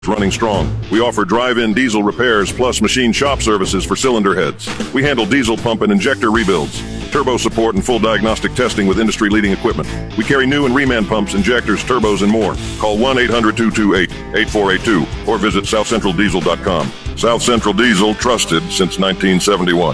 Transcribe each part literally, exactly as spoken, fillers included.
Running strong. We offer drive-in diesel repairs plus machine shop services for cylinder heads. We handle diesel pump and injector rebuilds, turbo support, and full diagnostic testing with industry-leading equipment. We carry new and reman pumps, injectors, turbos, and more. Call one eight hundred two two eight eight four eight two or visit south central diesel dot com. South Central Diesel, trusted since nineteen seventy-one.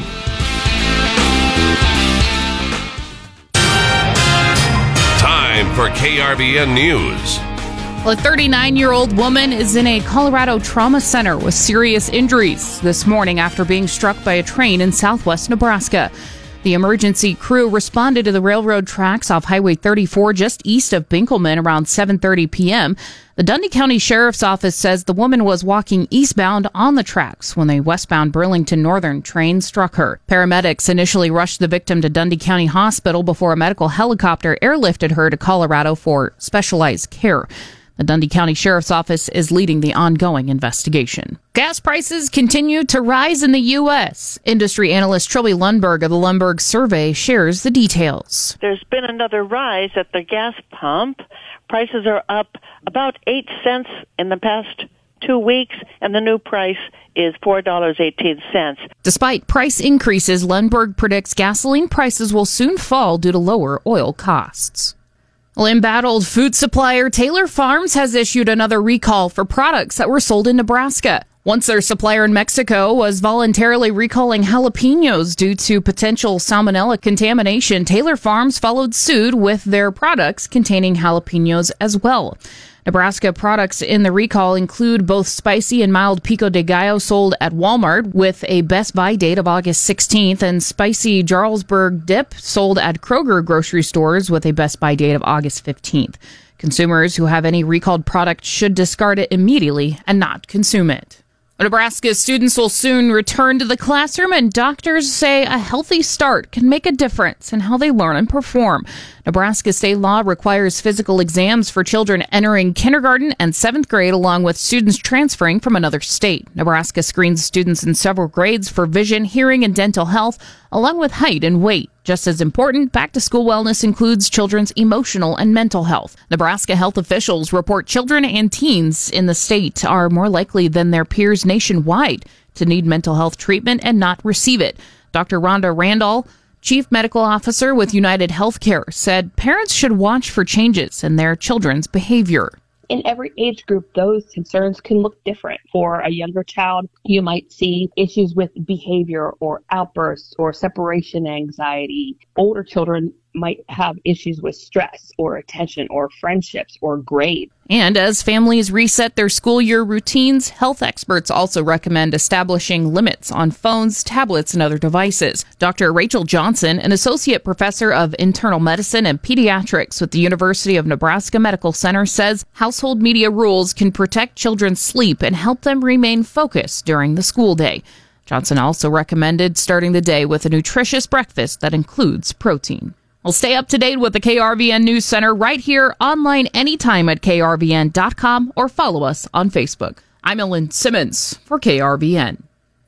Time for K R B N News. A thirty-nine-year-old woman is in a Colorado trauma center with serious injuries this morning after being struck by a train in southwest Nebraska. The emergency crew responded to the railroad tracks off Highway thirty-four just east of Binkelman around seven thirty p.m. The Dundee County Sheriff's Office says the woman was walking eastbound on the tracks when a westbound Burlington Northern train struck her. Paramedics initially rushed the victim to Dundee County Hospital before a medical helicopter airlifted her to Colorado for specialized care. The Dundee County Sheriff's Office is leading the ongoing investigation. Gas prices continue to rise in the U S. Industry analyst Trilby Lundberg of the Lundberg Survey shares the details. There's been another rise at the gas pump. Prices are up about eight cents in the past two weeks, and the new price is four dollars and eighteen cents. Despite price increases, Lundberg predicts gasoline prices will soon fall due to lower oil costs. Well, embattled food supplier Taylor Farms has issued another recall for products that were sold in Nebraska. Once their supplier in Mexico was voluntarily recalling jalapenos due to potential salmonella contamination, Taylor Farms followed suit with their products containing jalapenos as well. Nebraska products in the recall include both spicy and mild pico de gallo sold at Walmart with a best buy date of August sixteenth and spicy Jarlsberg dip sold at Kroger grocery stores with a best buy date of August fifteenth. Consumers who have any recalled product should discard it immediately and not consume it. Nebraska students will soon return to the classroom, and doctors say a healthy start can make a difference in how they learn and perform. Nebraska state law requires physical exams for children entering kindergarten and seventh grade, along with students transferring from another state. Nebraska screens students in several grades for vision, hearing, and dental health, along with height and weight. Just as important, back-to-school wellness includes children's emotional and mental health. Nebraska health officials report children and teens in the state are more likely than their peers nationwide to need mental health treatment and not receive it. Doctor Rhonda Randall, Chief Medical Officer with United Healthcare, said parents should watch for changes in their children's behavior. In every age group, those concerns can look different. For a younger child, you might see issues with behavior or outbursts or separation anxiety. Older children might have issues with stress or attention or friendships or grades. And as families reset their school year routines, health experts also recommend establishing limits on phones, tablets, and other devices. Doctor Rachel Johnson, an associate professor of internal medicine and pediatrics with the University of Nebraska Medical Center, says household media rules can protect children's sleep and help them remain focused during the school day. Johnson also recommended starting the day with a nutritious breakfast that includes protein. Well, stay up to date with the K R V N News Center right here online anytime at K R V N dot com or follow us on Facebook. I'm Ellen Simmons for K R V N.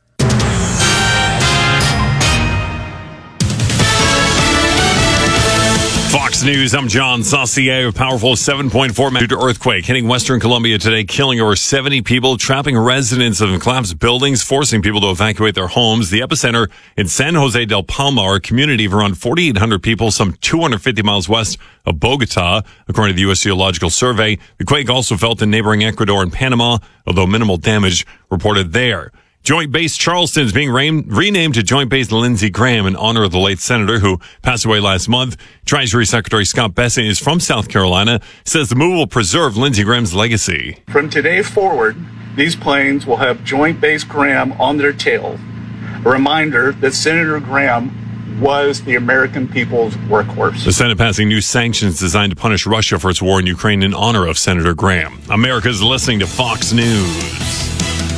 Fox News, I'm John Saucier. A powerful seven point four magnitude earthquake hitting western Colombia today, killing over seventy people, trapping residents of collapsed buildings, forcing people to evacuate their homes. The epicenter in San Jose del Palmar, a community of around forty-eight hundred people, some two hundred fifty miles west of Bogota, according to the U S Geological Survey. The quake also felt in neighboring Ecuador and Panama, although minimal damage reported there. Joint Base Charleston is being re- renamed to Joint Base Lindsey Graham in honor of the late senator who passed away last month. Treasury Secretary Scott Bessent is from South Carolina, says the move will preserve Lindsey Graham's legacy. From today forward, these planes will have Joint Base Graham on their tail. A reminder that Senator Graham was the American people's workhorse. The Senate passing new sanctions designed to punish Russia for its war in Ukraine in honor of Senator Graham. America's listening to Fox News.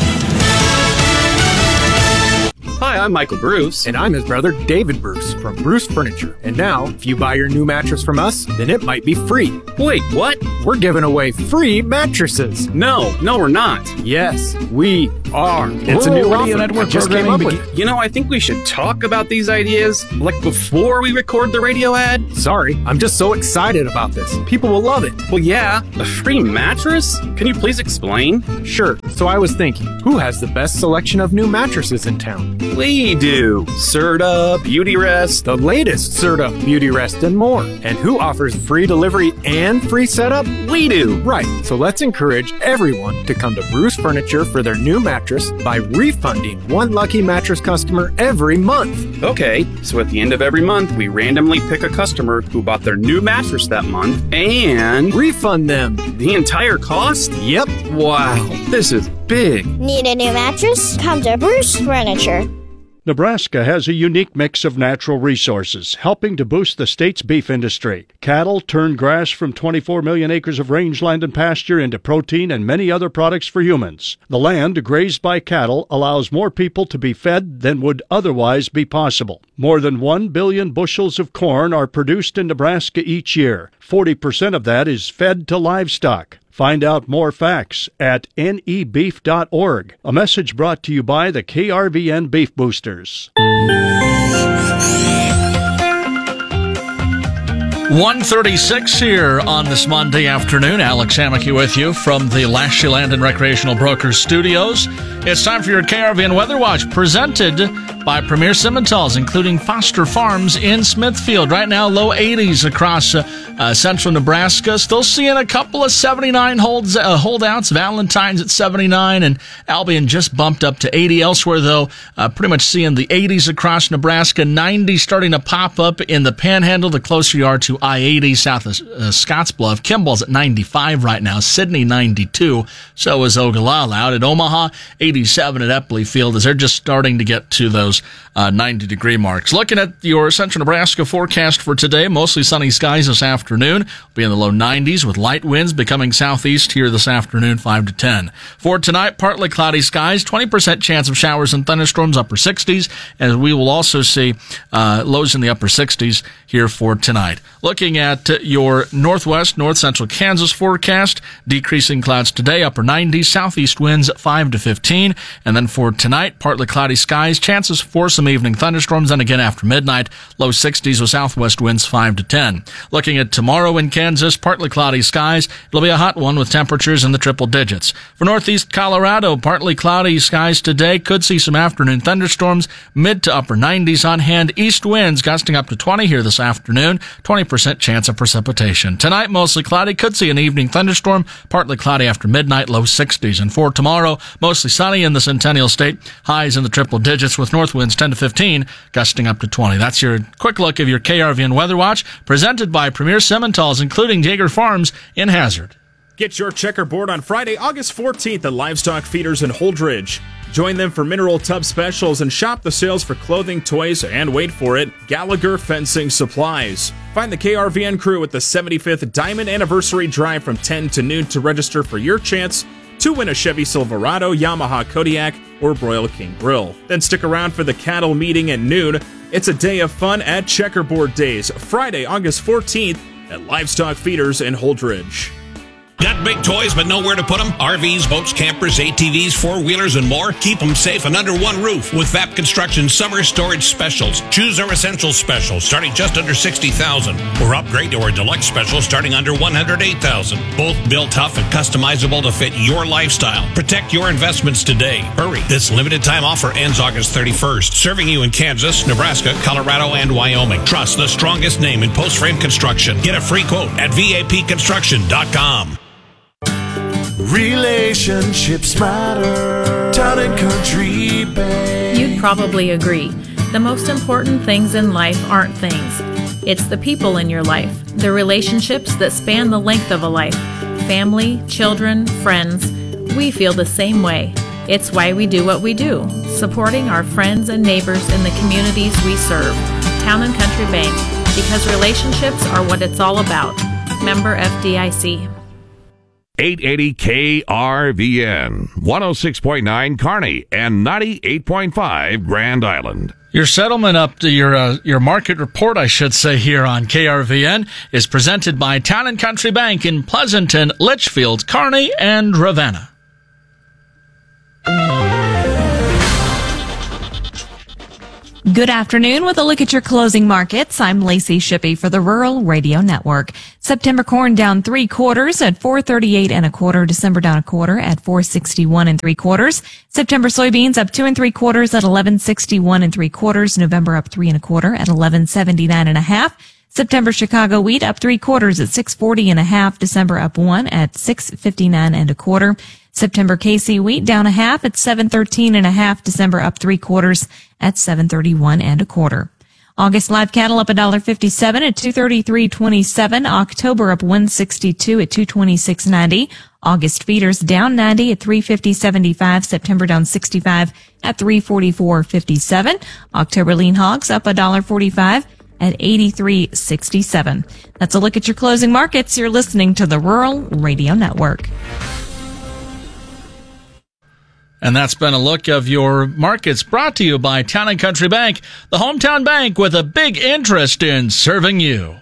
Hi, I'm Michael Bruce. And I'm his brother, David Bruce, from Bruce Furniture. And now, if you buy your new mattress from us, then it might be free. Wait, what? We're giving away free mattresses. No, no, we're not. Yes, we are. It's Rural a new Radio offer. Network I just came programming up with begin- You know, I think we should talk about these ideas, like, before we record the radio ad. Sorry, I'm just so excited about this. People will love it. Well, yeah, a free mattress? Can you please explain? Sure. So I was thinking, who has the best selection of new mattresses in town? We do. Serta, Beauty Rest. The latest Serta, Beauty Rest, and more. And who offers free delivery and free setup? We do. Right. So let's encourage everyone to come to Bruce Furniture for their new mattress by refunding one lucky mattress customer every month. Okay, so at the end of every month, we randomly pick a customer who bought their new mattress that month and refund them the entire cost? Yep. Wow, this is big. Need a new mattress? Come to Bruce Furniture. Nebraska has a unique mix of natural resources, helping to boost the state's beef industry. Cattle turn grass from twenty-four million acres of rangeland and pasture into protein and many other products for humans. The land grazed by cattle allows more people to be fed than would otherwise be possible. More than one billion bushels of corn are produced in Nebraska each year. forty percent of that is fed to livestock. Find out more facts at N E beef dot org. A message brought to you by the K R V N Beef Boosters. one thirty-six here on this Monday afternoon. Alex Hammocky with you from the Lashley Land and Recreational Brokers Studios. It's time for your K R V N Weather Watch, presented by Premier Simmentals, including Foster Farms in Smithfield. Right now, low eighties across uh, uh, central Nebraska. Still seeing a couple of seventy-nine holds, uh, holdouts. Valentine's at seventy-nine, and Albion just bumped up to eighty. Elsewhere, though, uh, pretty much seeing the eighties across Nebraska. ninety starting to pop up in the Panhandle, the closer you are to I eighty south of uh, Scottsbluff. Kimball's at ninety-five right now. Sydney, ninety-two. So is Ogallala. Out at Omaha, eighty-seven at Epley Field, as they're just starting to get to those uh, ninety-degree marks. Looking at your central Nebraska forecast for today, mostly sunny skies this afternoon. We'll be in the low nineties with light winds becoming southeast here this afternoon, five to ten. For tonight, partly cloudy skies, twenty percent chance of showers and thunderstorms, upper sixties, and we will also see uh, lows in the upper sixties here for tonight. Looking at your northwest, north central Kansas forecast, decreasing clouds today, upper nineties, southeast winds five to fifteen. And then for tonight, partly cloudy skies, chances for some evening thunderstorms, and again after midnight, low sixties with southwest winds five to ten. Looking at tomorrow in Kansas, partly cloudy skies. It'll be a hot one with temperatures in the triple digits. For northeast Colorado, partly cloudy skies today. Could see some afternoon thunderstorms, mid to upper nineties on hand. East winds gusting up to twenty here this afternoon. twenty percent chance of precipitation. Tonight, mostly cloudy. Could see an evening thunderstorm. Partly cloudy after midnight, low sixties. And for tomorrow, mostly sunny in the Centennial State. Highs in the triple digits with north winds ten to fifteen, gusting up to twenty. That's your quick look of your K R V N Weather Watch, presented by Premier Simmentals, including Jaeger Farms in Hazard. Get your checkerboard on Friday, August fourteenth at Livestock Feeders in Holdridge. Join them for mineral tub specials and shop the sales for clothing, toys, and wait for it, Gallagher Fencing Supplies. Find the K R V N crew at the seventy-fifth Diamond Anniversary Drive from ten to noon to register for your chance to win a Chevy Silverado, Yamaha Kodiak, or Broil King Grill. Then stick around for the cattle meeting at noon. It's a day of fun at Checkerboard Days, Friday, August fourteenth at Livestock Feeders in Holdridge. Got big toys but nowhere to put them? R Vs, boats, campers, A T Vs, four-wheelers, and more? Keep them safe and under one roof with V A P Construction Summer Storage Specials. Choose our Essential Special starting just under sixty thousand dollars or upgrade to our Deluxe Special starting under one hundred eight thousand dollars. Both built tough and customizable to fit your lifestyle. Protect your investments today. Hurry. This limited time offer ends August thirty-first. Serving you in Kansas, Nebraska, Colorado, and Wyoming. Trust the strongest name in post-frame construction. Get a free quote at V A P construction dot com. Relationships matter. Town and Country Bank. You'd probably agree. The most important things in life aren't things. It's the people in your life, the relationships that span the length of a life. Family, children, friends. We feel the same way. It's why we do what we do, supporting our friends and neighbors in the communities we serve. Town and Country Bank, because relationships are what it's all about. Member F D I C. eight eighty K R V N, one oh six point nine Kearney, and ninety-eight point five Grand Island. Your settlement up to your uh, your market report, I should say, here on K R V N is presented by Town and Country Bank in Pleasanton, Litchfield, Kearney, and Ravenna. Good afternoon with a look at your closing markets. I'm Lacey Shippey for the Rural Radio Network. September corn down three quarters at four thirty-eight and a quarter. December down a quarter at four sixty-one and three quarters. September soybeans up two and three quarters at eleven sixty-one and three quarters. November up three and a quarter at eleven seventy-nine and a half. September Chicago wheat up three quarters at six forty and a half. December up one at six fifty-nine and a quarter. September K C wheat down a half at seven thirteen and a half. December up three quarters at seven thirty-one and a quarter. August live cattle up one fifty-seven at two thirty-three twenty-seven. October up one sixty-two at two twenty-six ninety. August feeders down ninety at three fifty seventy-five. September down sixty-five at three forty-four fifty-seven. October lean hogs up one forty-five at eighty-three sixty-seven. That's a look at your closing markets. You're listening to the Rural Radio Network. And that's been a look of your markets brought to you by Town and Country Bank, the hometown bank with a big interest in serving you.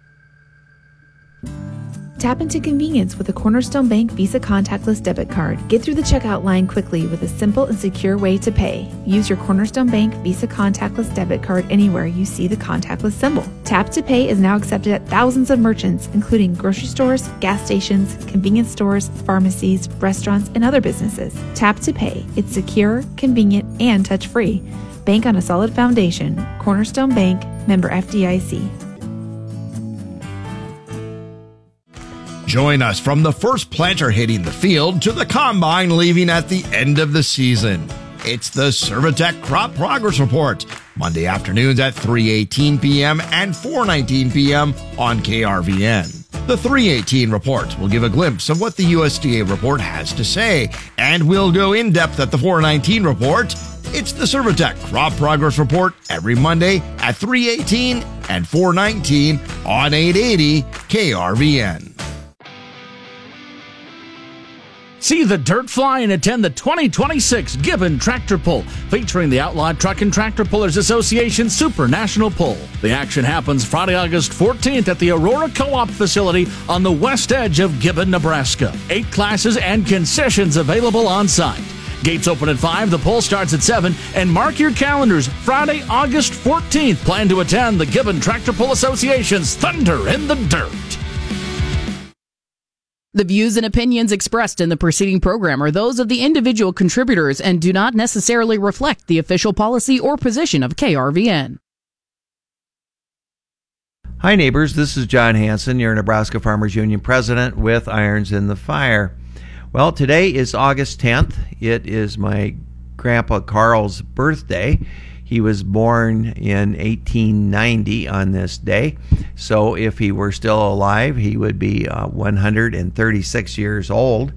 Tap into convenience with a Cornerstone Bank Visa contactless debit card. Get through the checkout line quickly with a simple and secure way to pay. Use your Cornerstone Bank Visa contactless debit card anywhere you see the contactless symbol. Tap to Pay is now accepted at thousands of merchants, including grocery stores, gas stations, convenience stores, pharmacies, restaurants, and other businesses. Tap to Pay. It's secure, convenient, and touch-free. Bank on a solid foundation. Cornerstone Bank, member F D I C. Join us from the first planter hitting the field to the combine leaving at the end of the season. It's the Servitech Crop Progress Report, Monday afternoons at three eighteen p.m. and four nineteen p.m. on K R V N. The three eighteen report will give a glimpse of what the U S D A report has to say, and we'll go in depth at the four nineteen report. It's the Servitech Crop Progress Report every Monday at three eighteen and four nineteen on eight eighty K R V N. See the dirt fly and attend the twenty twenty-six Gibbon Tractor Pull, featuring the Outlawed Truck and Tractor Pullers Association Super National Pull. The action happens Friday, August fourteenth at the Aurora Co-op facility on the west edge of Gibbon, Nebraska. Eight classes and concessions available on site. Gates open at five, the poll starts at seven, and mark your calendars. Friday, August fourteenth. Plan to attend the Gibbon Tractor Pull Association's Thunder in the Dirt. The views and opinions expressed in the preceding program are those of the individual contributors and do not necessarily reflect the official policy or position of K R V N. Hi neighbors, this is John Hanson, your Nebraska Farmers Union president with Irons in the Fire. Well, today is August tenth. It is my grandpa Carl's birthday. He was born in eighteen ninety on this day, so if he were still alive, he would be uh, one hundred thirty-six years old.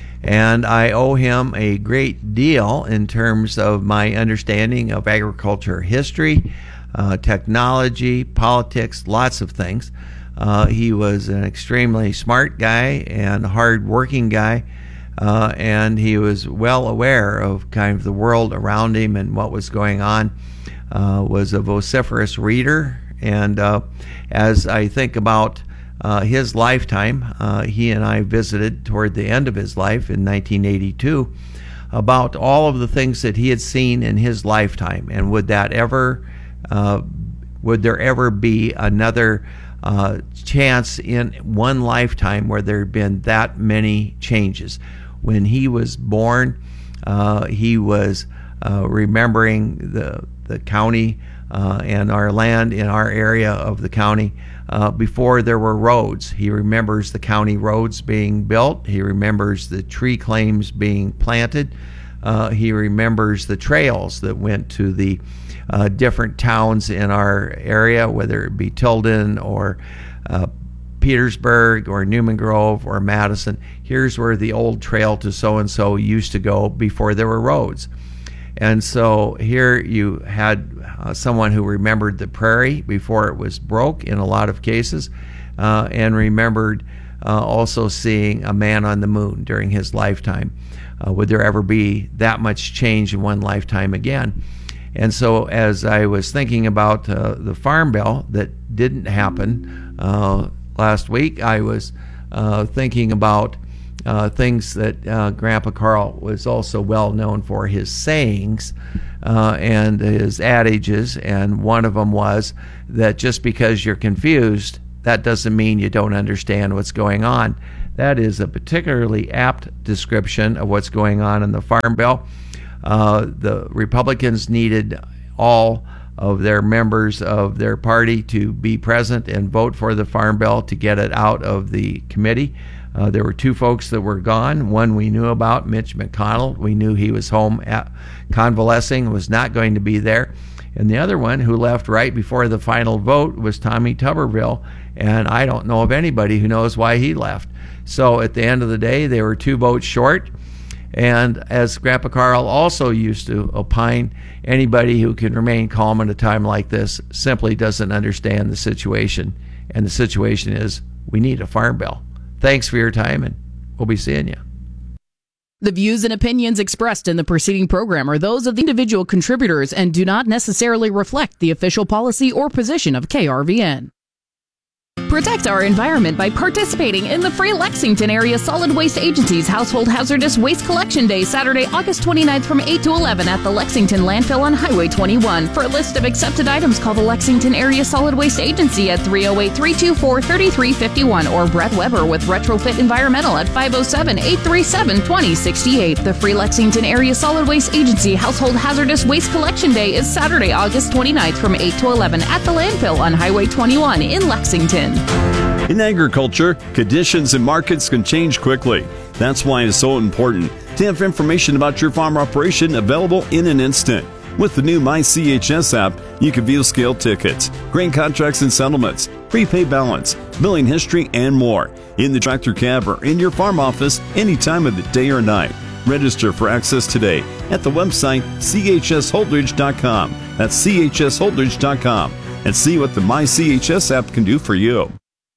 And I owe him a great deal in terms of my understanding of agriculture history, uh, technology, politics, lots of things. Uh, he was an extremely smart guy and hard-working guy. Uh, and he was well aware of kind of the world around him and what was going on, uh, was a vociferous reader. And uh, as I think about uh, his lifetime, uh, he and I visited toward the end of his life in nineteen eighty-two about all of the things that he had seen in his lifetime. And would that ever, uh, would there ever be another uh, chance in one lifetime where there had been that many changes? When he was born, uh, he was uh, remembering the the county uh, and our land in our area of the county uh, before there were roads. He remembers the county roads being built. He remembers the tree claims being planted. Uh, he remembers the trails that went to the uh, different towns in our area, whether it be Tilden or uh, Petersburg or Newman Grove or Madison. Here's where the old trail to so-and-so used to go before there were roads. And so here you had uh, someone who remembered the prairie before it was broke in a lot of cases, uh, and remembered uh, also seeing a man on the moon during his lifetime. Uh, would there ever be that much change in one lifetime again? And so as I was thinking about uh, the Farm Bill that didn't happen uh, last week, I was uh, thinking about uh, things that uh, Grandpa Carl was also well known for, his sayings uh, and his adages, and one of them was that just because you're confused, that doesn't mean you don't understand what's going on. That is a particularly apt description of what's going on in the Farm Bill. Uh, the Republicans needed all of their members of their party to be present and vote for the Farm Bill to get it out of the committee. Uh, there were two folks that were gone. One we knew about, Mitch McConnell. We knew he was home at convalescing, was not going to be there. And the other one who left right before the final vote was Tommy Tuberville, and I don't know of anybody who knows why he left. So at the end of the day, they were two votes short. And as Grandpa Carl also used to opine, anybody who can remain calm at a time like this simply doesn't understand the situation. And the situation is, we need a Farm Bill. Thanks for your time, and we'll be seeing you. The views and opinions expressed in the preceding program are those of the individual contributors and do not necessarily reflect the official policy or position of K R V N. Protect our environment by participating in the free Lexington Area Solid Waste Agency's Household Hazardous Waste Collection Day, Saturday, August twenty-ninth from eight to eleven at the Lexington Landfill on Highway twenty-one. For a list of accepted items, call the Lexington Area Solid Waste Agency at three oh eight, three two four, three three five one or Brett Weber with Retrofit Environmental at five oh seven, eight three seven, two oh six eight. The free Lexington Area Solid Waste Agency Household Hazardous Waste Collection Day is Saturday, August twenty-ninth from eight to eleven at the Landfill on Highway twenty-one in Lexington. In agriculture, conditions and markets can change quickly. That's why it's so important to have information about your farm operation available in an instant. With the new My C H S app, you can view scale tickets, grain contracts and settlements, prepay balance, billing history, and more in the tractor cab or in your farm office any time of the day or night. Register for access today at the website c h s holdridge dot com. That's c h s holdridge dot com, and see what the My C H S app can do for you.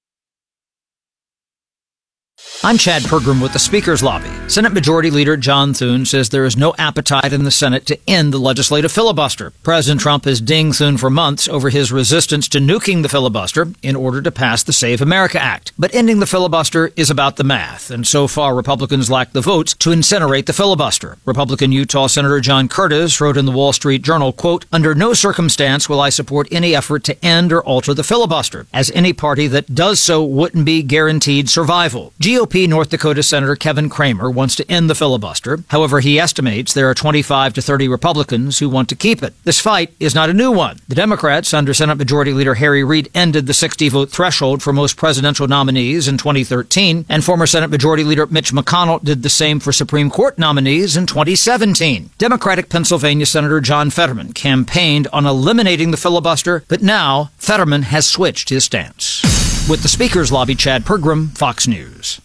I'm Chad Pergram with the Speaker's Lobby. Senate Majority Leader John Thune says there is no appetite in the Senate to end the legislative filibuster. President Trump has dinged Thune for months over his resistance to nuking the filibuster in order to pass the Save America Act. But ending the filibuster is about the math, and so far Republicans lack the votes to incinerate the filibuster. Republican Utah Senator John Curtis wrote in the Wall Street Journal, quote, "Under no circumstance will I support any effort to end or alter the filibuster, as any party that does so wouldn't be guaranteed survival." G O P North Dakota Senator Kevin Cramer wants to end the filibuster. However, he estimates there are twenty-five to thirty Republicans who want to keep it. This fight is not a new one. The Democrats, under Senate Majority Leader Harry Reid, ended the sixty-vote threshold for most presidential nominees in twenty thirteen, and former Senate Majority Leader Mitch McConnell did the same for Supreme Court nominees in twenty seventeen. Democratic Pennsylvania Senator John Fetterman campaigned on eliminating the filibuster, but now Fetterman has switched his stance. With the Speaker's Lobby, Chad Pergram, Fox News.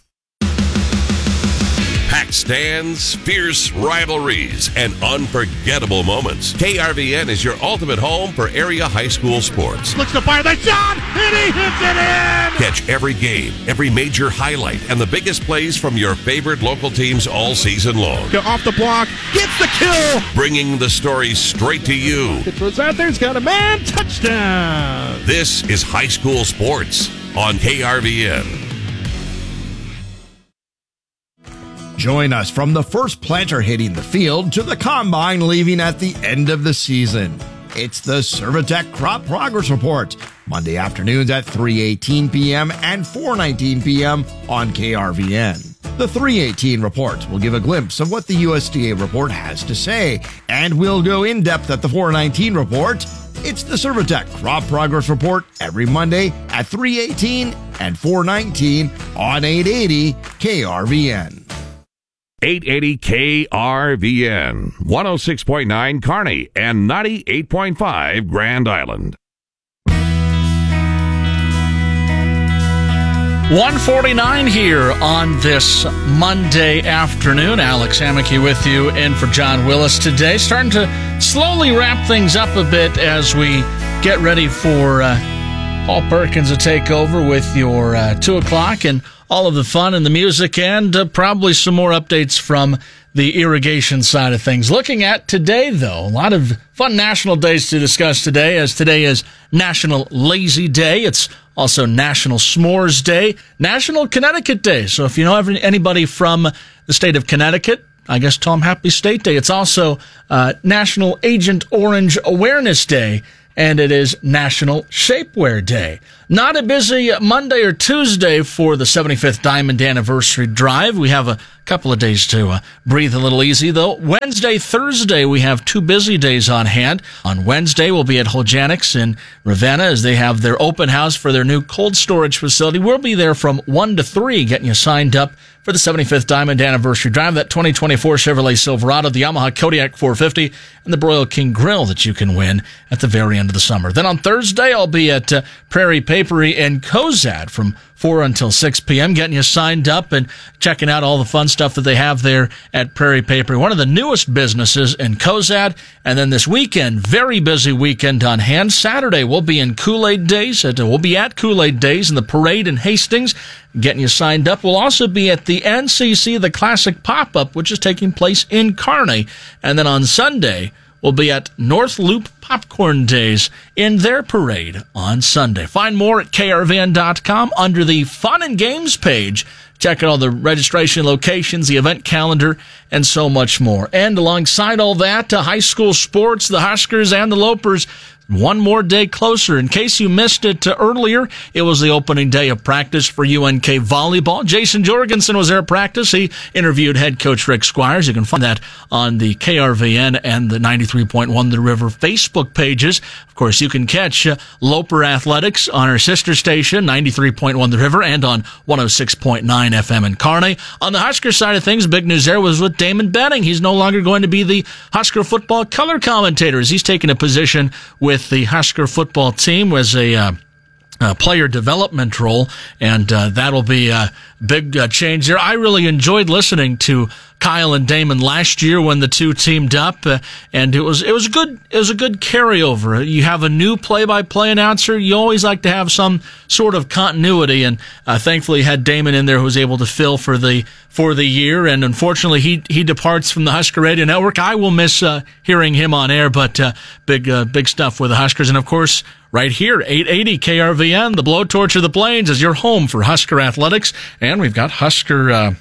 Packed stands, fierce rivalries, and unforgettable moments. K R V N is your ultimate home for area high school sports. Looks to fire the shot, and he hits it in! Catch every game, every major highlight, and the biggest plays from your favorite local teams all season long. Go off the block, gets the kill! Bringing the story straight to you. It throws out there, he's got a man, touchdown! This is high school sports on K R V N. Join us from the first planter hitting the field to the combine leaving at the end of the season. It's the Servitech Crop Progress Report, Monday afternoons at three eighteen p.m. and four nineteen p.m. on K R V N. The three eighteen report will give a glimpse of what the U S D A report has to say, and we'll go in depth at the four nineteen report. It's the Servitech Crop Progress Report every Monday at three eighteen and four nineteen on eight eighty K R V N. eight eighty K R V N, one oh six point nine Kearney, and ninety-eight point five Grand Island. one forty-nine here on this Monday afternoon. Alex Hammocky with you in for John Willis today. Starting to slowly wrap things up a bit as we get ready for uh, Paul Perkins to take over with your uh, two o'clock and all of the fun and the music, and uh, probably some more updates from the irrigation side of things. Looking at today, though, a lot of fun national days to discuss today, as today is National Lazy Day. It's also National S'mores Day, National Connecticut Day. So if you know anybody from the state of Connecticut, I guess tell them Happy State Day. It's also uh, National Agent Orange Awareness Day, and it is National Shapewear Day. Not a busy Monday or Tuesday for the seventy-fifth Diamond Anniversary Drive. We have a couple of days to uh, breathe a little easy, though. Wednesday, Thursday, we have two busy days on hand. On Wednesday, we'll be at Holjanix in Ravenna as they have their open house for their new cold storage facility. We'll be there from one to three, getting you signed up for the seventy-fifth Diamond Anniversary Drive, that twenty twenty-four Chevrolet Silverado, the Yamaha Kodiak four fifty, and the Broil King Grill that you can win at the very end of the summer. Then on Thursday, I'll be at uh, Prairie Papery and Cozad from four until six p.m., getting you signed up and checking out all the fun stuff that they have there at Prairie Papery, one of the newest businesses in Cozad. And then this weekend, very busy weekend on hand. Saturday, we'll be in Kool-Aid Days. At, uh, we'll be at Kool-Aid Days in the parade in Hastings, getting you signed up. We'll also be at the N C C, the Classic Pop-Up, which is taking place in Kearney. And then on Sunday, we'll be at North Loop Popcorn Days in their parade on Sunday. Find more at K R V N dot com under the Fun and Games page. Check out all the registration locations, the event calendar, and so much more. And alongside all that, uh, high school sports, the Huskers and the Lopers, one more day closer. In case you missed it uh, earlier, it was the opening day of practice for U N K volleyball. Jason Jorgensen was there at practice. He interviewed head coach Rick Squires. You can find that on the K R V N and the ninety-three point one The River Facebook pages. Of course, you can catch uh, Loper Athletics on our sister station, ninety-three point one The River, and on one oh six point nine F M in Kearney. On the Husker side of things, big news there was with Damon Benning. He's no longer going to be the Husker football color commentator, as he's taken a position with the Husker football team as a uh, uh, player development role, and uh, that'll be a big uh, change there. I really enjoyed listening to Kyle and Damon last year when the two teamed up, uh, and it was it was a good it was a good carryover. You have a new play-by-play announcer. You always like to have some sort of continuity, and uh, thankfully had Damon in there who was able to fill for the for the year. And unfortunately, he he departs from the Husker Radio Network. I will miss uh, hearing him on air, but uh, big uh, big stuff with the Huskers, and of course, right here, eight eighty K R V N, the Blowtorch of the Plains, is your home for Husker athletics, and we've got Husker. Uh,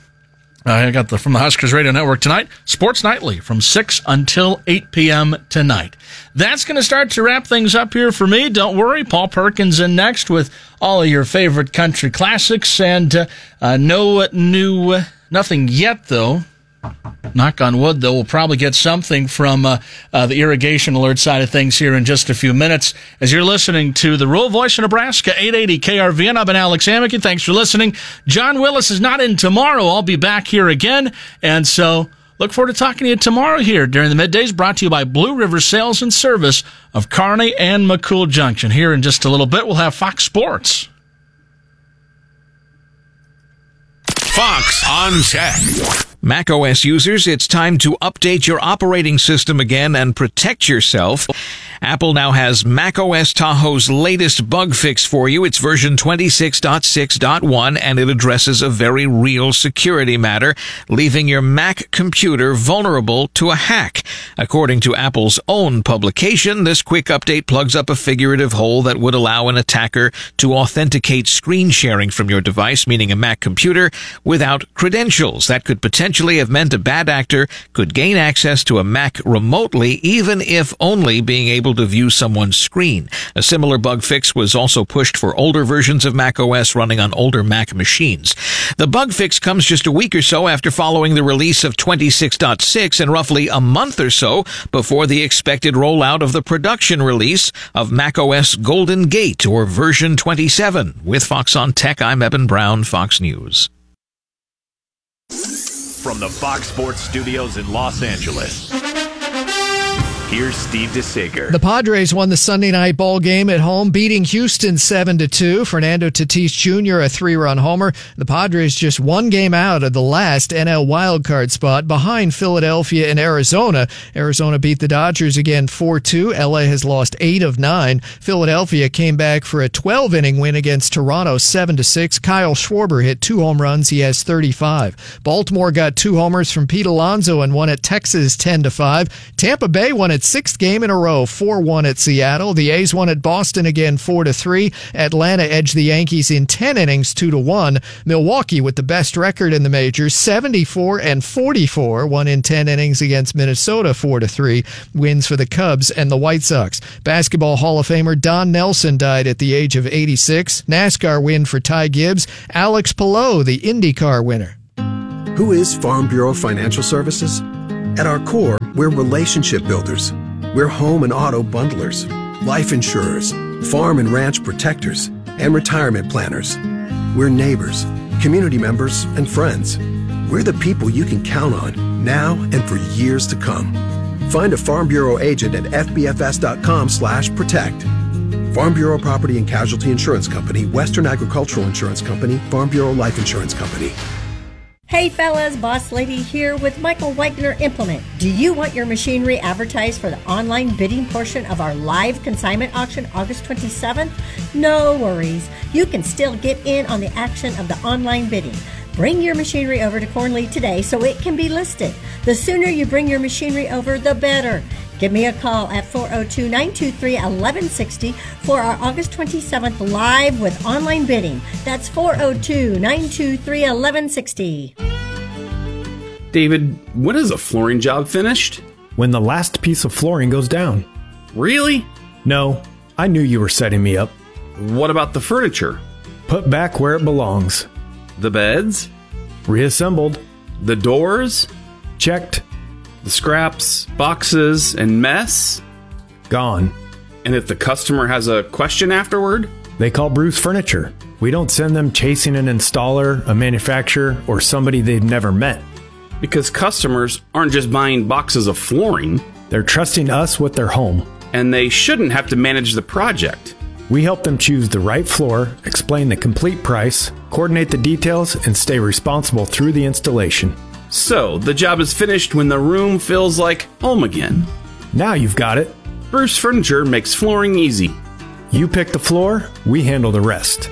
I got the from the Huskers Radio Network tonight, Sports Nightly from six until eight p.m. tonight. That's going to start to wrap things up here for me. Don't worry, Paul Perkins in next with all of your favorite country classics, and uh, uh, no new, uh, nothing yet though. Knock on wood, though, we'll probably get something from uh, uh, the irrigation alert side of things here in just a few minutes. As you're listening to the Rural Voice of Nebraska, eight eighty K R V N, I've been Alex Amicky. Thanks for listening. John Willis is not in tomorrow. I'll be back here again, and so look forward to talking to you tomorrow here during the middays, brought to you by Blue River Sales and Service of Kearney and McCool Junction. Here in just a little bit, we'll have Fox Sports. Fox on Tech. macOS users, it's time to update your operating system again and protect yourself. Apple now has macOS Tahoe's latest bug fix for you. It's version twenty-six point six point one, and it addresses a very real security matter, leaving your Mac computer vulnerable to a hack. According to Apple's own publication, this quick update plugs up a figurative hole that would allow an attacker to authenticate screen sharing from your device, meaning a Mac computer, without credentials. That could potentially have meant a bad actor could gain access to a Mac remotely, even if only being able to view someone's screen. A similar bug fix was also pushed for older versions of macOS running on older Mac machines. The bug fix comes just a week or so after following the release of twenty-six point six and roughly a month or so before the expected rollout of the production release of macOS Golden Gate, or version twenty-seven. With Fox on Tech, I'm Eben Brown, Fox News. From the Fox Sports Studios in Los Angeles, Here's Steve DeSager. The Padres won the Sunday night ball game at home, beating Houston seven to two. Fernando Tatis Junior a three-run homer. The Padres just one game out of the last N L wildcard spot, behind Philadelphia and Arizona. Arizona beat the Dodgers again four two. L A has lost eight of nine. Philadelphia came back for a twelve-inning win against Toronto seven to six. Kyle Schwarber hit two home runs. He has thirty-five. Baltimore got two homers from Pete Alonso and won at Texas ten to five. Tampa Bay won its sixth game in a row, four one at Seattle. The A's won at Boston again four to three. Atlanta edged the Yankees in ten innings two to one. Milwaukee, with the best record in the majors, seventy-four and forty-four, won in ten innings against Minnesota four to three. Wins for the Cubs and the White Sox. Basketball Hall of Famer Don Nelson died at the age of eighty-six. NASCAR win for Ty Gibbs. Alex Palou, the IndyCar winner. Who is Farm Bureau Financial Services? At our core, we're relationship builders. We're home and auto bundlers, life insurers, farm and ranch protectors, and retirement planners. We're neighbors, community members, and friends. We're the people you can count on now and for years to come. Find a Farm Bureau agent at f b f s dot com slash protect. Farm Bureau Property and Casualty Insurance Company, Western Agricultural Insurance Company, Farm Bureau Life Insurance Company. Hey fellas, Boss Lady here with Michael Wagner Implement. Do you want your machinery advertised for the online bidding portion of our live consignment auction August twenty-seventh? No worries. You can still get in on the action of the online bidding. Bring your machinery over to Cornley today so it can be listed. The sooner you bring your machinery over, the better. Give me a call at four oh two, nine two three, one one six oh for our August twenty-seventh live with online bidding. That's four oh two, nine two three, one one six oh. David, when is a flooring job finished? When the last piece of flooring goes down. Really? No, I knew you were setting me up. What about the furniture? Put back where it belongs. The beds? Reassembled. The doors? Checked. The scraps, boxes, and mess? Gone. And if the customer has a question afterward? They call Bruce Furniture. We don't send them chasing an installer, a manufacturer, or somebody they've never met. Because customers aren't just buying boxes of flooring. They're trusting us with their home. And they shouldn't have to manage the project. We help them choose the right floor, explain the complete price, coordinate the details, and stay responsible through the installation. So, the job is finished when the room feels like home again. Now you've got it. Bruce Furniture makes flooring easy. You pick the floor, we handle the rest.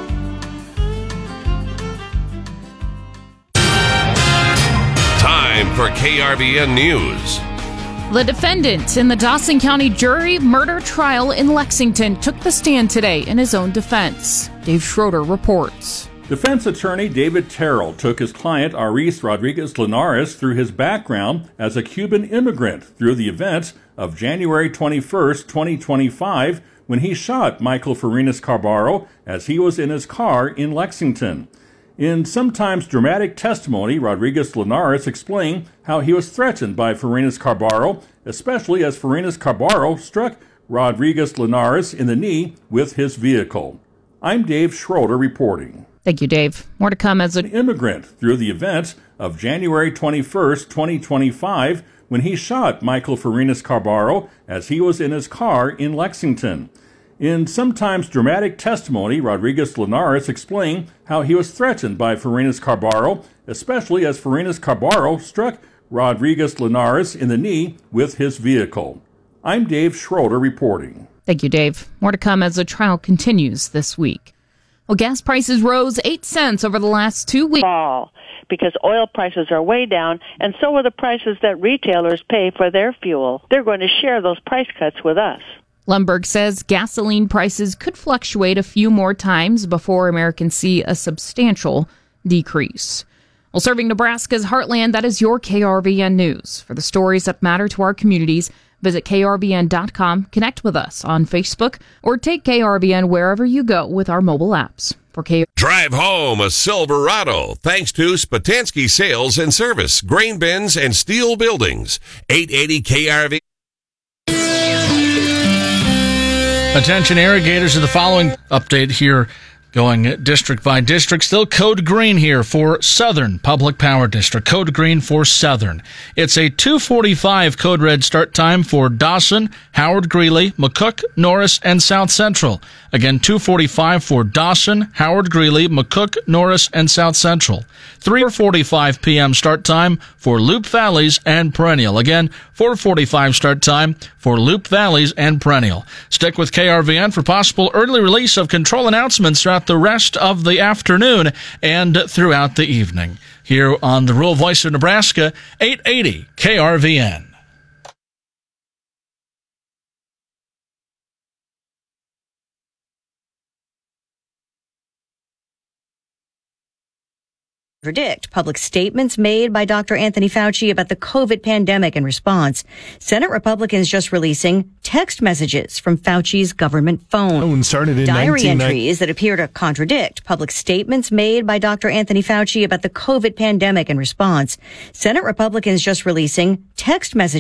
Time for K R V N News. The defendant in the Dawson County jury murder trial in Lexington took the stand today in his own defense. Dave Schroeder reports. Defense attorney David Terrell took his client Aris Rodriguez Linares through his background as a Cuban immigrant through the events of January twenty-first, twenty twenty-five, when he shot Michael Farinas Carbaro as he was in his car in Lexington. In sometimes dramatic testimony, Rodriguez Linares explained how he was threatened by Farinas Carbaro, especially as Farinas Carbaro struck Rodriguez Linares in the knee with his vehicle. I'm Dave Schroeder reporting. Thank you, Dave. More to come as an immigrant through the events of January twenty-first, twenty twenty-five, when he shot Michael Farinas Carbaro as he was in his car in Lexington. In sometimes dramatic testimony, Rodriguez Linares explained how he was threatened by Farinas Carbaro, especially as Farinas Carbaro struck Rodriguez Linares in the knee with his vehicle. I'm Dave Schroeder reporting. Thank you, Dave. More to come as the trial continues this week. Well, gas prices rose eight cents over the last two weeks. Fall, because oil prices are way down, and so are the prices that retailers pay for their fuel. They're going to share those price cuts with us. Lundberg says gasoline prices could fluctuate a few more times before Americans see a substantial decrease. Well, serving Nebraska's heartland, that is your K R V N News. For the stories that matter to our communities, visit K R V N dot com, connect with us on Facebook, or take K R V N wherever you go with our mobile apps. For K- Drive home a Silverado thanks to Spatansky Sales and Service, grain bins and steel buildings. eight eighty K R V. Attention irrigators, to the following update here. Going district by district, still code green here for Southern Public Power District. Code green for Southern. It's a two forty-five code red start time for Dawson, Howard Greeley, McCook, Norris, and South Central. Again, two forty-five for Dawson, Howard Greeley, McCook, Norris, and South Central. three forty-five p.m. start time for Loop Valleys and Perennial. Again, four forty-five start time for Loop Valleys and Perennial. Stick with K R V N for possible early release of control announcements throughout the rest of the afternoon and throughout the evening. Here on the Rural Voice of Nebraska, eight eighty K R V N. Predict public statements made by Doctor Anthony Fauci about the COVID pandemic and response. Senate Republicans just releasing text messages from Fauci's government phone. Started in Diary nineteen entries that appear to contradict public statements made by Doctor Anthony Fauci about the COVID pandemic and response. Senate Republicans just releasing text messages